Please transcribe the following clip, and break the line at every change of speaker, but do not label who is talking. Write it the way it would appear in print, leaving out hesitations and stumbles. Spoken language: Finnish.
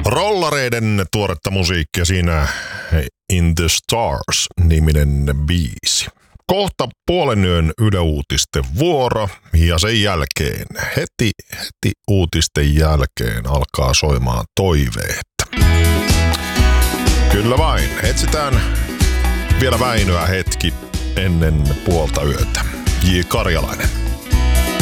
Rollareiden tuoretta musiikkia siinä In the Stars-niminen biisi. Kohta puolen yön Yle Uutisten vuoro ja sen jälkeen, heti uutisten jälkeen alkaa soimaan toiveetta. Kyllä vain, etsitään vielä Väinöä hetki ennen puolta yötä. J. Karjalainen.